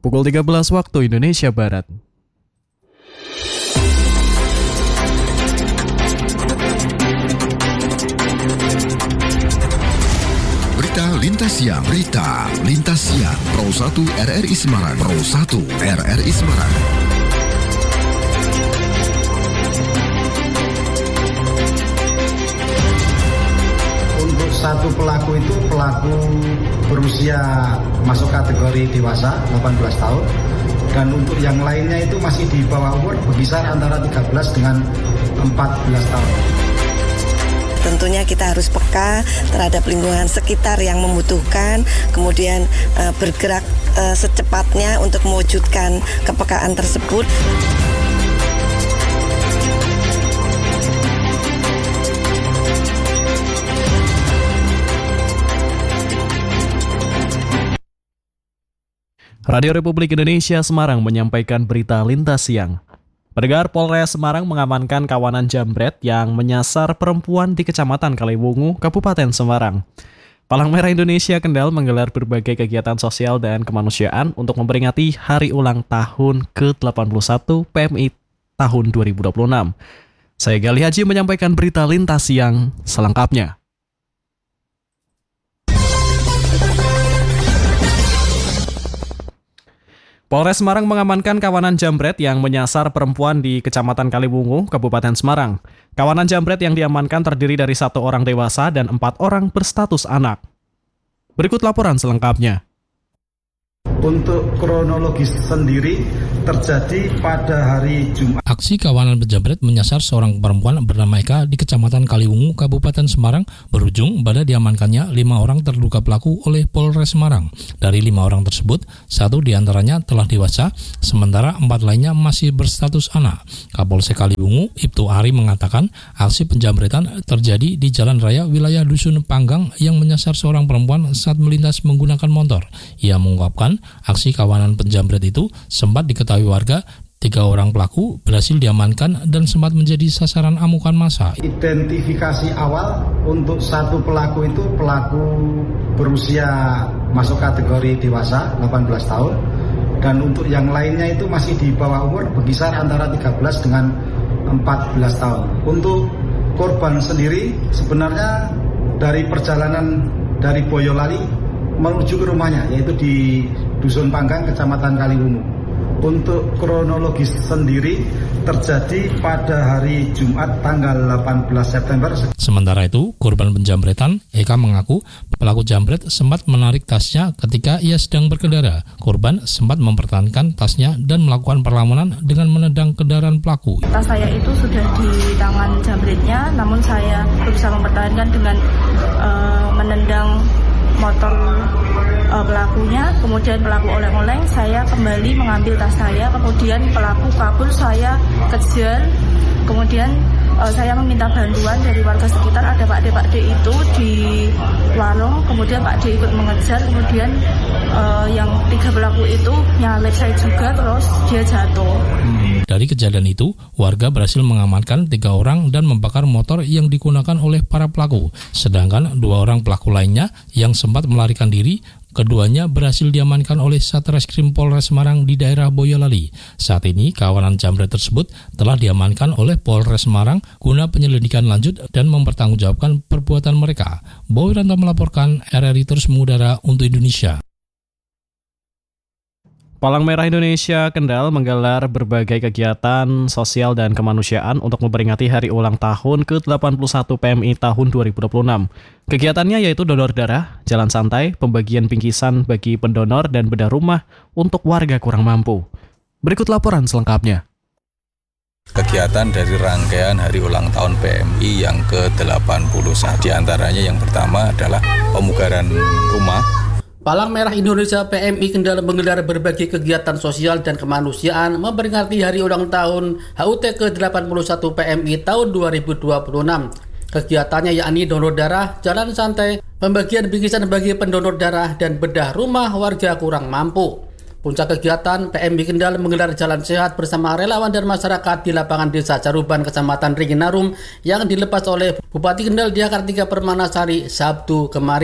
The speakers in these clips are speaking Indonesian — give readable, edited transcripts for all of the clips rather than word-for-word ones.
pukul 13 waktu Indonesia Barat. Berita Lintas Siang, Pro 1 RRI Semarang, Untuk satu pelaku itu pelaku berusia masuk kategori dewasa 18 tahun, dan untuk yang lainnya itu masih di bawah umur berkisar antara 13 dengan 14 tahun. Tentunya kita harus peka terhadap lingkungan sekitar yang membutuhkan, kemudian bergerak secepatnya untuk mewujudkan kepekaan tersebut. Radio Republik Indonesia Semarang menyampaikan berita lintas siang. Pendengar, Polres Semarang mengamankan kawanan jambret yang menyasar perempuan di Kecamatan Kaliwungu, Kabupaten Semarang. Palang Merah Indonesia Kendal menggelar berbagai kegiatan sosial dan kemanusiaan untuk memperingati hari ulang tahun ke-81 PMI tahun 2026. Saya Gali Haji menyampaikan berita lintas siang selengkapnya. Polres Semarang mengamankan kawanan jambret yang menyasar perempuan di Kecamatan Kaliwungu, Kabupaten Semarang. Kawanan jambret yang diamankan terdiri dari 1 orang dewasa dan 4 orang berstatus anak. Berikut laporan selengkapnya. Untuk kronologis sendiri terjadi pada hari Jumat. Aksi kawanan penjambret menyasar seorang perempuan bernama Eka di Kecamatan Kaliwungu, Kabupaten Semarang berujung pada diamankannya 5 orang terduga pelaku oleh Polres Semarang. Dari 5 orang tersebut, 1 diantaranya telah dewasa, sementara 4 lainnya masih berstatus anak. Kapolsek Kaliwungu, Ibtu Ari mengatakan aksi penjambretan terjadi di jalan raya wilayah Dusun Panggang yang menyasar seorang perempuan saat melintas menggunakan motor. Ia mengungkapkan aksi kawanan penjambret itu sempat diketahui warga. 3 orang pelaku berhasil diamankan dan sempat menjadi sasaran amukan massa. Identifikasi awal untuk satu pelaku itu pelaku berusia masuk kategori dewasa 18 tahun, dan untuk yang lainnya itu masih di bawah umur berkisar antara 13 dengan 14 tahun. Untuk korban sendiri sebenarnya dari perjalanan dari Boyolali menuju ke rumahnya, yaitu di Dusun Panggang, Kecamatan Kaliwungu. Untuk kronologis sendiri terjadi pada hari Jumat tanggal 18 September. Sementara itu, korban penjambretan, Eka mengaku pelaku jambret sempat menarik tasnya ketika ia sedang berkendara. Korban sempat mempertahankan tasnya dan melakukan perlawanan dengan menendang kendaraan pelaku. Tas saya itu sudah di tangan jambretnya, namun saya berusaha mempertahankan dengan menendang motor pelakunya. Kemudian pelaku oleng-oleng, saya kembali mengambil tas saya, kemudian pelaku kabur, saya kejar. Kemudian saya meminta bantuan dari warga sekitar, ada Pak D itu di warung, kemudian Pak D ikut mengejar, kemudian yang 3 pelaku itu nyalip saya juga, terus dia jatuh. Dari kejadian itu, warga berhasil mengamankan 3 orang dan membakar motor yang digunakan oleh para pelaku. Sedangkan 2 orang pelaku lainnya yang sempat melarikan diri, keduanya berhasil diamankan oleh Satreskrim Polres Semarang di daerah Boyolali. Saat ini, kawanan jambret tersebut telah diamankan oleh Polres Semarang guna penyelidikan lanjut dan mempertanggungjawabkan perbuatan mereka. Boy Ranto melaporkan, RRI terus mengudara untuk Indonesia. Palang Merah Indonesia Kendal menggelar berbagai kegiatan sosial dan kemanusiaan untuk memperingati hari ulang tahun ke-81 PMI tahun 2026. Kegiatannya yaitu donor darah, jalan santai, pembagian bingkisan bagi pendonor, dan bedah rumah untuk warga kurang mampu. Berikut laporan selengkapnya. Kegiatan dari rangkaian hari ulang tahun PMI yang ke-81. Di antaranya yang pertama adalah pemugaran rumah. Palang Merah Indonesia PMI Kendal menggelar berbagai kegiatan sosial dan kemanusiaan memperingati hari ulang tahun HUT ke-81 PMI tahun 2026. Kegiatannya yakni donor darah, jalan santai, pembagian bingkisan bagi pendonor darah, dan bedah rumah warga kurang mampu. Puncak kegiatan, PMI Kendal menggelar jalan sehat bersama relawan dan masyarakat di lapangan Desa Caruban, Kecamatan Ringinarum yang dilepas oleh Bupati Kendal Diah Kartika Permanasari Sabtu kemarin.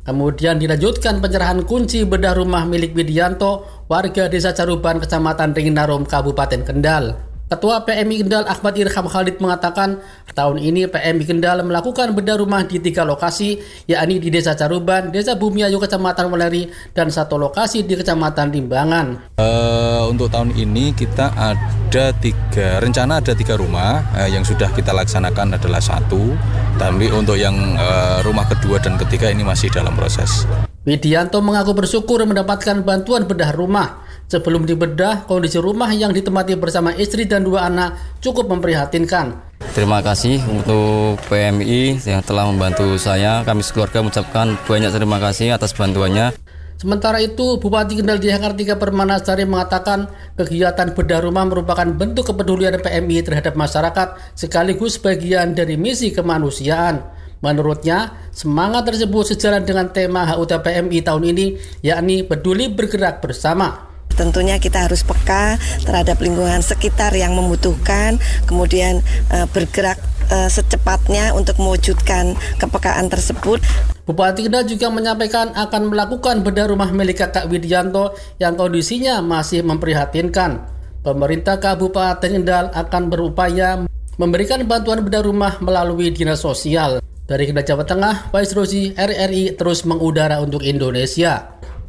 Kemudian dilanjutkan penyerahan kunci bedah rumah milik Widianto, warga Desa Caruban, Kecamatan Ringinarum, Kabupaten Kendal. Ketua PMI Kendal Ahmad Irham Khalid mengatakan, tahun ini PMI Kendal melakukan bedah rumah di 3 lokasi, yakni di Desa Caruban, Desa Bumiayu, Kecamatan Weleri, dan 1 lokasi di Kecamatan Limbangan. Untuk tahun ini kita rencana ada 3 rumah, yang sudah kita laksanakan adalah 1, tapi untuk yang rumah kedua dan ketiga ini masih dalam proses. Widianto mengaku bersyukur mendapatkan bantuan bedah rumah. Sebelum dibedah, kondisi rumah yang ditempati bersama istri dan 2 anak cukup memprihatinkan. Terima kasih untuk PMI yang telah membantu saya. Kami sekeluarga mengucapkan banyak terima kasih atas bantuannya. Sementara itu, Bupati Kendal Diah Kartika Permanasari mengatakan kegiatan bedah rumah merupakan bentuk kepedulian PMI terhadap masyarakat sekaligus bagian dari misi kemanusiaan. Menurutnya, semangat tersebut sejalan dengan tema HUT PMI tahun ini, yakni peduli bergerak bersama. Tentunya kita harus peka terhadap lingkungan sekitar yang membutuhkan, kemudian bergerak secepatnya untuk mewujudkan kepekaan tersebut. Bupati Kendal juga menyampaikan akan melakukan bedah rumah milik Kakak Widianto yang kondisinya masih memprihatinkan. Pemerintah Kabupaten Kendal akan berupaya memberikan bantuan bedah rumah melalui Dinas Sosial. Dari Kendal, Jawa Tengah, Faiz Rozi, RRI terus mengudara untuk Indonesia.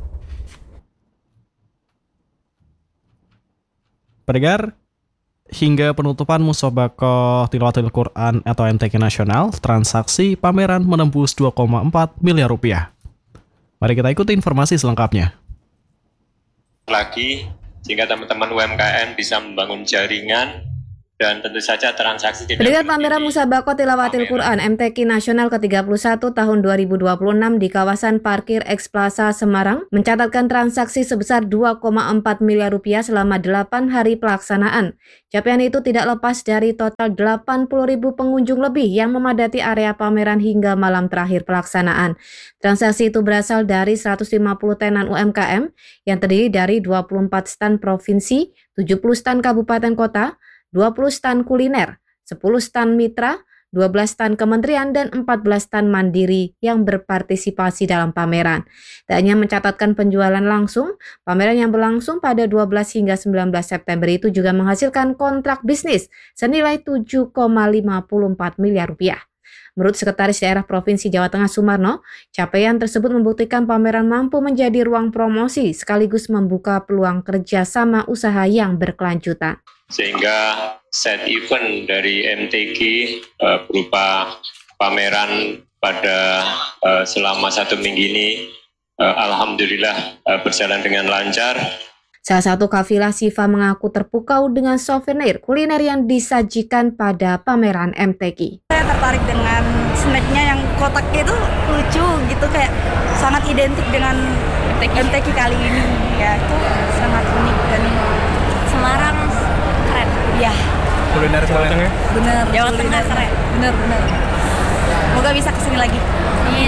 Pendengar, hingga penutupan Musobaqoh Tilawatil Quran atau MTQ Nasional, transaksi pameran menembus 2,4 miliar rupiah. Mari kita ikuti informasi selengkapnya. Lagi, sehingga teman-teman UMKM bisa membangun jaringan dan tentu saja transaksi tidak. Pendengar, pameran Musobaqoh Tilawatil Quran MTQ Nasional ke-31 tahun 2026 di kawasan parkir X Plaza Semarang mencatatkan transaksi sebesar 2,4 miliar rupiah selama 8 hari pelaksanaan. Capaian itu tidak lepas dari total 80.000 pengunjung lebih yang memadati area pameran hingga malam terakhir pelaksanaan. Transaksi itu berasal dari 150 tenan UMKM yang terdiri dari 24 stan provinsi, 70 stan kabupaten kota, 20 stan kuliner, 10 stan mitra, 12 stan kementerian, dan 14 stan mandiri yang berpartisipasi dalam pameran. Tak hanya mencatatkan penjualan langsung, pameran yang berlangsung pada 12 hingga 19 September itu juga menghasilkan kontrak bisnis senilai 7,54 miliar rupiah. Menurut Sekretaris Daerah Provinsi Jawa Tengah Sumarno, capaian tersebut membuktikan pameran mampu menjadi ruang promosi sekaligus membuka peluang kerjasama usaha yang berkelanjutan. Sehingga set event dari MTQ berupa pameran pada selama 1 minggu ini alhamdulillah berjalan dengan lancar. Salah satu kafilah Sifa mengaku terpukau dengan souvenir kuliner yang disajikan pada pameran MTQ. Saya tertarik dengan snacknya yang kotaknya itu lucu gitu, kayak sangat identik dengan MTQ kali ini. Ya, itu sangat unik dan Semarang keren. Ya. Kuliner Jawa Tengah? Bener. Jawa Tengah keren. Bener. Semoga bisa kesini lagi. Amin.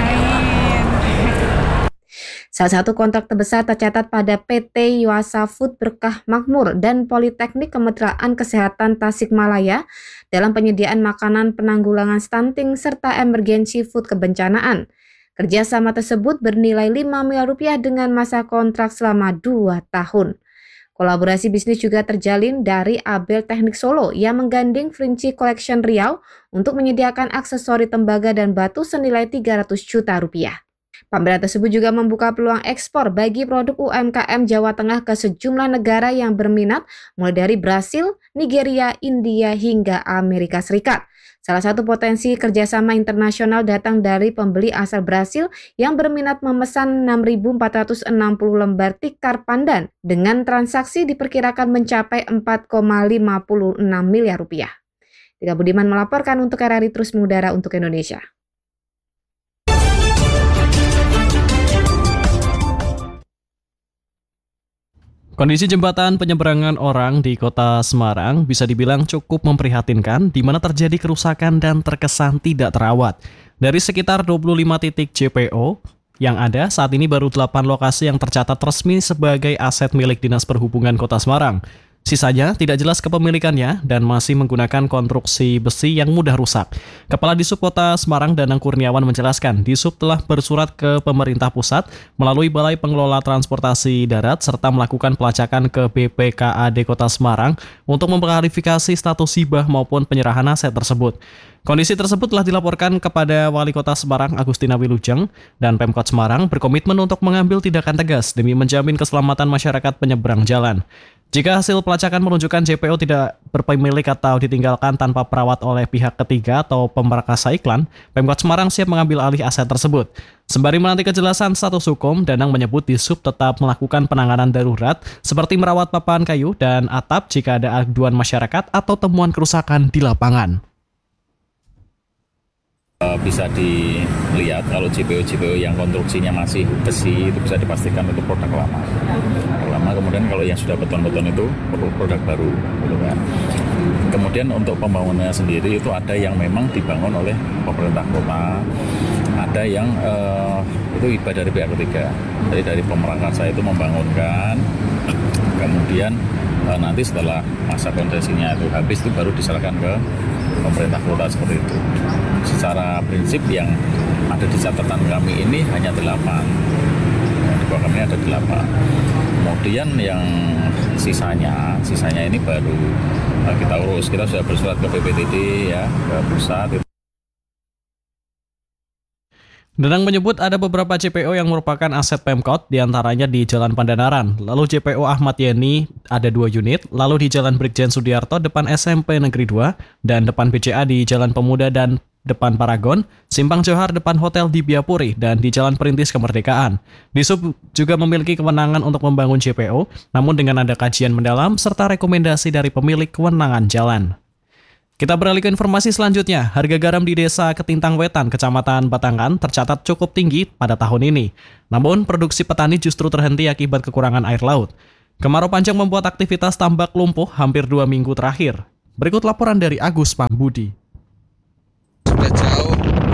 Salah satu kontrak terbesar tercatat pada PT Yuasa Food Berkah Makmur dan Politeknik Kemitraan Kesehatan Tasikmalaya dalam penyediaan makanan penanggulangan stunting serta emergency food kebencanaan. Kerjasama tersebut bernilai 5 miliar rupiah dengan masa kontrak selama 2 tahun. Kolaborasi bisnis juga terjalin dari Abel Teknik Solo yang menggandeng Vinci Collection Riau untuk menyediakan aksesori tembaga dan batu senilai 300 juta rupiah. Pameran tersebut juga membuka peluang ekspor bagi produk UMKM Jawa Tengah ke sejumlah negara yang berminat, mulai dari Brasil, Nigeria, India, hingga Amerika Serikat. Salah satu potensi kerjasama internasional datang dari pembeli asal Brasil yang berminat memesan 6.460 lembar tikar pandan dengan transaksi diperkirakan mencapai 4,56 miliar rupiah. Tika Budiman melaporkan untuk RRI Terus Mengudara untuk Indonesia. Kondisi jembatan penyeberangan orang di kota Semarang bisa dibilang cukup memprihatinkan, di mana terjadi kerusakan dan terkesan tidak terawat. Dari sekitar 25 titik JPO yang ada, saat ini baru 8 lokasi yang tercatat resmi sebagai aset milik Dinas Perhubungan Kota Semarang. Sisanya tidak jelas kepemilikannya dan masih menggunakan konstruksi besi yang mudah rusak. Kepala Disub Kota Semarang Danang Kurniawan menjelaskan, Disub telah bersurat ke pemerintah pusat melalui Balai Pengelola Transportasi Darat serta melakukan pelacakan ke BPKAD Kota Semarang untuk memklarifikasi status hibah maupun penyerahan aset tersebut. Kondisi tersebut telah dilaporkan kepada Wali Kota Semarang Agustina Wilujeng dan Pemkot Semarang berkomitmen untuk mengambil tindakan tegas demi menjamin keselamatan masyarakat penyeberang jalan. Jika hasil pelacakan menunjukkan JPO tidak berpemilik atau ditinggalkan tanpa perawat oleh pihak ketiga atau pemrakasa iklan, Pemkot Semarang siap mengambil alih aset tersebut. Sembari menanti kejelasan status hukum, Danang menyebut Disub tetap melakukan penanganan darurat seperti merawat papan kayu dan atap jika ada aduan masyarakat atau temuan kerusakan di lapangan. Bisa dilihat kalau JPO yang konstruksinya masih besi itu bisa dipastikan itu produk lama. Kemudian kalau yang sudah beton-beton itu produk baru, gitu kan. Kemudian untuk pembangunannya sendiri itu ada yang memang dibangun oleh pemerintah kota, ada yang itu hibah dari pihak ketiga. Jadi dari pemrakasa itu membangunkan, kemudian nanti setelah masa konsesinya itu habis itu baru diserahkan ke pemerintah kota seperti itu. Secara prinsip yang ada di catatan kami ini hanya 8. Di bawah kami ada 8. Kemudian yang sisanya ini baru kita urus. Kita sudah bersurat ke BPTD ya, ke pusat. Danang menyebut ada beberapa JPO yang merupakan aset Pemkot, diantaranya di Jalan Pandanaran. Lalu JPO Ahmad Yani ada 2 unit, lalu di Jalan Brigjen Sudiarto depan SMP Negeri 2, dan depan BCA di Jalan Pemuda dan depan Paragon, Simpang Johar depan Hotel di Biapuri, dan di Jalan Perintis Kemerdekaan. Disub juga memiliki kewenangan untuk membangun JPO, namun dengan ada kajian mendalam serta rekomendasi dari pemilik kewenangan jalan. Kita beralih ke informasi selanjutnya. Harga garam di Desa Ketintang Wetan, Kecamatan Batangan tercatat cukup tinggi pada tahun ini. Namun, produksi petani justru terhenti akibat kekurangan air laut. Kemarau panjang membuat aktivitas tambak lumpuh hampir 2 minggu terakhir. Berikut laporan dari Agus Pambudi. Sudah jauh.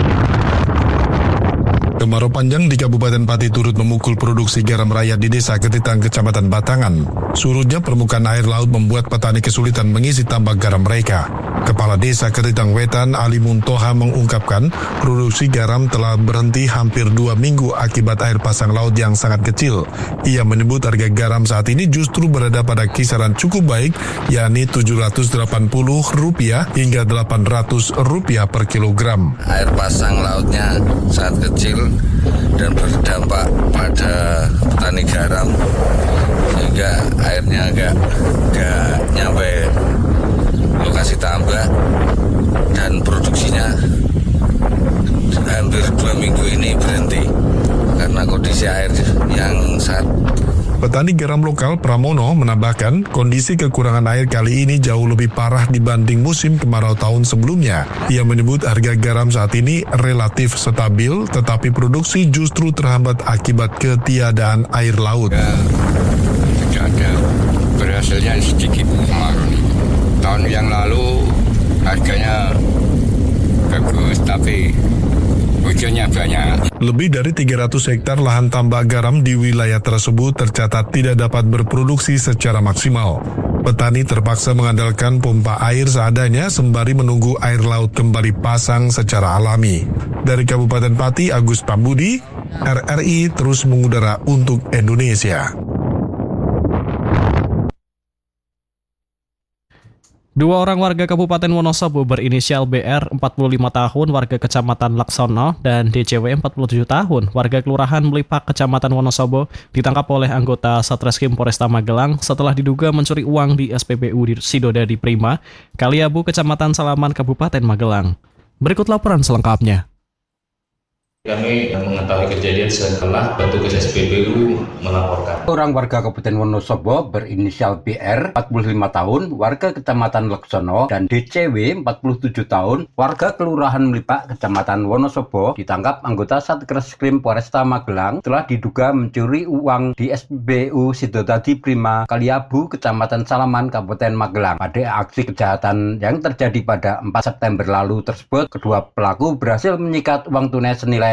Kemarau panjang di Kabupaten Pati turut memukul produksi garam rakyat di Desa Ketintang, Kecamatan Batangan. Surutnya permukaan air laut membuat petani kesulitan mengisi tambak garam mereka. Kepala Desa Ketintang Wetan, Ali Muntoha, mengungkapkan produksi garam telah berhenti hampir 2 minggu akibat air pasang laut yang sangat kecil. Ia menyebut harga garam saat ini justru berada pada kisaran cukup baik, yakni Rp780 hingga Rp800 per kilogram. Air pasang lautnya sangat kecil dan berdampak pada petani garam, sehingga airnya agak nyampe lokasi tambak dan produksinya hampir 2 minggu ini berhenti karena kondisi air yang sangat. Petani garam lokal Pramono menambahkan kondisi kekurangan air kali ini jauh lebih parah dibanding musim kemarau tahun sebelumnya. Ia menyebut harga garam saat ini relatif stabil, tetapi produksi justru terhambat akibat ketiadaan air laut. Tidak ada berhasilnya sedikit kemarau ini. Tahun yang lalu harganya bagus, tapi hujannya banyak. Lebih dari 300 hektar lahan tambak garam di wilayah tersebut tercatat tidak dapat berproduksi secara maksimal. Petani terpaksa mengandalkan pompa air seadanya sembari menunggu air laut kembali pasang secara alami. Dari Kabupaten Pati, Agus Pambudi, RRI terus mengudara untuk Indonesia. 2 orang warga Kabupaten Wonosobo berinisial BR 45 tahun warga Kecamatan Laksono dan DCW 47 tahun warga Kelurahan Melipak Kecamatan Wonosobo ditangkap oleh anggota Satreskrim Polresta Magelang setelah diduga mencuri uang di SPBU di Sidodadi Prima, Kaliabu Kecamatan Salaman Kabupaten Magelang. Berikut laporan selengkapnya. Kami mengetahui kejadian setelah petugas SPBU melaporkan. Orang warga Kabupaten Wonosobo berinisial BR 45 tahun, warga Kecamatan Laksono, dan DCW 47 tahun, warga Kelurahan Melipak, Kecamatan Wonosobo, ditangkap anggota Satreskrim Polresta Magelang setelah diduga mencuri uang di SPBU Sidodadi Prima, Kaliabu, Kecamatan Salaman, Kabupaten Magelang. Pada aksi kejahatan yang terjadi pada 4 September lalu tersebut, kedua pelaku berhasil menyikat uang tunai senilai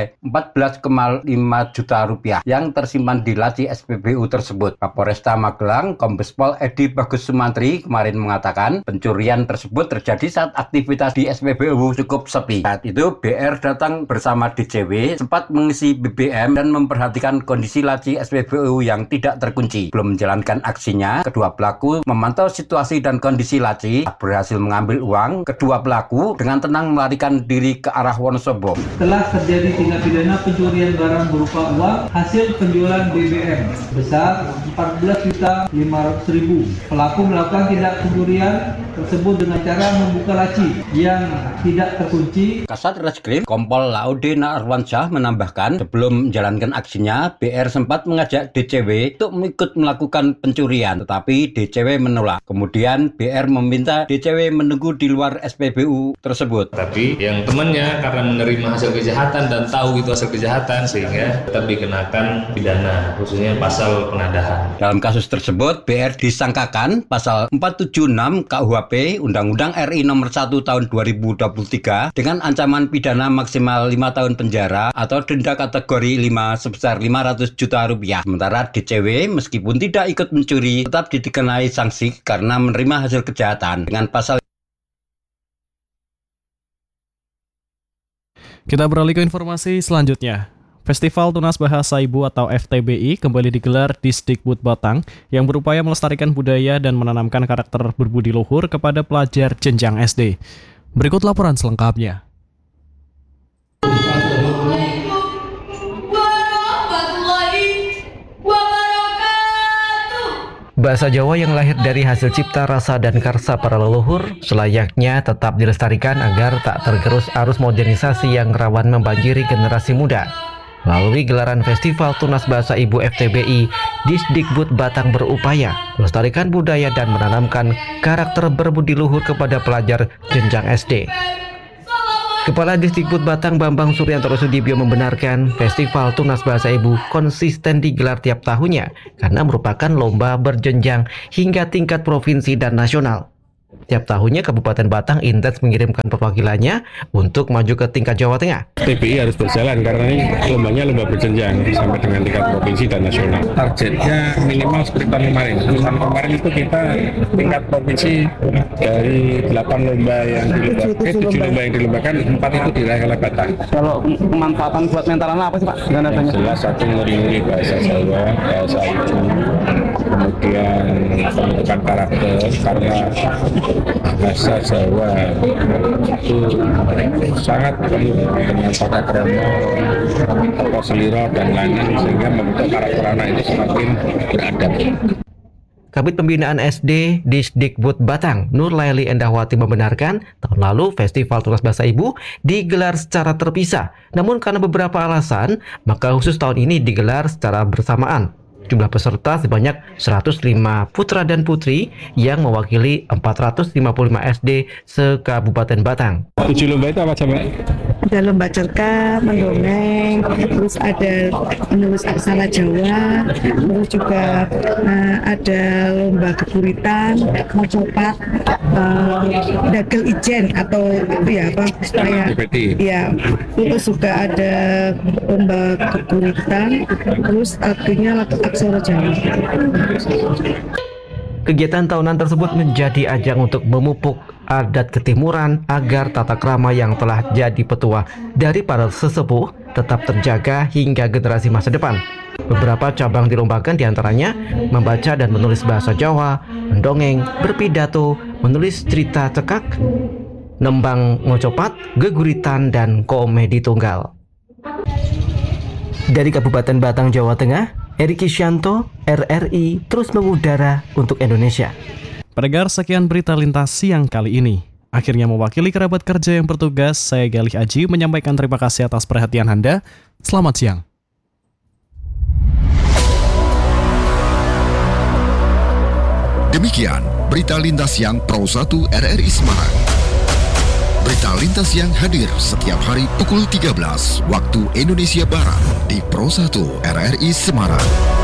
senilai 14,5 juta rupiah yang tersimpan di laci SPBU tersebut. Kapolresta Magelang, Kombes Pol Edi Bagus Sumantri kemarin mengatakan pencurian tersebut terjadi saat aktivitas di SPBU cukup sepi. Saat itu BR datang bersama DCW sempat mengisi BBM dan memperhatikan kondisi laci SPBU yang tidak terkunci. Belum menjalankan aksinya, kedua pelaku memantau situasi dan kondisi laci, berhasil mengambil uang. Kedua pelaku dengan tenang melarikan diri ke arah Wonosobo. Telah terjadi tindak pidana pencurian barang berupa uang hasil penjualan BBM besar 14.500.000. Pelaku melakukan tindak pencurian tersebut dengan cara membuka laci yang tidak terkunci. Kasat Reskrim Kompol Laude Arwansyah menambahkan, sebelum menjalankan aksinya, BR sempat mengajak DCW untuk ikut melakukan pencurian, tetapi DCW menolak. Kemudian BR meminta DCW menunggu di luar SPBU tersebut. Tapi yang temannya karena menerima hasil kejahatan dan tahu itu hasil kejahatan sehingga tetap dikenakan pidana, khususnya pasal penadahan. Dalam kasus tersebut, BR disangkakan pasal 476 KUHP Undang-Undang RI Nomor 1 Tahun 2023 dengan ancaman pidana maksimal 5 tahun penjara atau denda kategori 5 sebesar 500 juta rupiah. Sementara DCW meskipun tidak ikut mencuri tetap dikenai sanksi karena menerima hasil kejahatan dengan pasal. Kita beralih ke informasi selanjutnya. Festival Tunas Bahasa Ibu atau FTBI kembali digelar di Disdikbud Batang yang berupaya melestarikan budaya dan menanamkan karakter berbudi luhur kepada pelajar jenjang SD. Berikut laporan selengkapnya. Bahasa Jawa yang lahir dari hasil cipta rasa dan karsa para leluhur selayaknya tetap dilestarikan agar tak tergerus arus modernisasi yang rawan membanjiri generasi muda. Melalui gelaran Festival Tunas Bahasa Ibu FTBI, Disdikbud Batang berupaya melestarikan budaya dan menanamkan karakter berbudi luhur kepada pelajar jenjang SD. Kepala Disdikbud Batang Bambang Suryanto Sudibyo membenarkan Festival Tunas Bahasa Ibu konsisten digelar tiap tahunnya karena merupakan lomba berjenjang hingga tingkat provinsi dan nasional. Tiap tahunnya Kabupaten Batang intens mengirimkan perwakilannya untuk maju ke tingkat Jawa Tengah. FTBI harus berjalan karena ini lombanya lomba berjenjang sampai dengan tingkat provinsi dan nasional. Targetnya minimal seperti tahun kemarin. Tahun kemarin itu kita tingkat provinsi dari 8 lomba yang dilombakan, 7 lomba yang dilombakan, 4 itu diraih oleh Batang. Kalau pemanfaatan buat mental anak apa sih Pak? Yang jelas satu ngeri-ngeri bahasa Jawa, bahasa Ibu, kemudian pembentukan karakter karena bahasa Jawa itu sangat penuh dengan tata krama, tata selira dan lain-lain sehingga membentuk karakter anak itu semakin beradab. Kabid Pembinaan SD Disdikbud Batang, Nur Laili Endahwati membenarkan tahun lalu Festival Tunas Bahasa Ibu digelar secara terpisah. Namun karena beberapa alasan, maka khusus tahun ini digelar secara bersamaan. Jumlah peserta sebanyak 105 putra dan putri yang mewakili 455 SD se-Kabupaten Batang. 7 lomba itu apa coba? Ada lomba cerita, mendongeng, terus ada menulis aksara Jawa, terus juga ada lomba keburitan, mocopat, dagel ijen atau itu ya apa supaya ya, terus juga ada lomba keburitan, terus artinya aksara Jawa. Kegiatan tahunan tersebut menjadi ajang untuk memupuk adat ketimuran agar tata krama yang telah jadi petua dari para sesepuh tetap terjaga hingga generasi masa depan. Beberapa cabang dilombakan diantaranya membaca dan menulis bahasa Jawa, mendongeng, berpidato, menulis cerita cekak, nembang mocopat, geguritan, dan komedi tunggal. Dari Kabupaten Batang, Jawa Tengah, Eri Kisyanto, RRI terus mengudara untuk Indonesia. Pendengar, sekian berita lintas siang kali ini. Akhirnya mewakili kerabat kerja yang bertugas, saya Galih Aji menyampaikan terima kasih atas perhatian Anda. Selamat siang. Demikian berita lintas siang Pro 1 RRI Semarang. Berita lintas siang hadir setiap hari pukul 13 waktu Indonesia Barat di Pro 1 RRI Semarang.